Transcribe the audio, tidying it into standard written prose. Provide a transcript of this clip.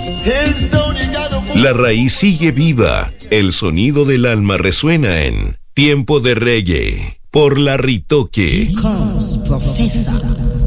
La raíz sigue viva. El sonido del alma resuena en Tiempo de Reggae por La Ritoque. Because, Professor.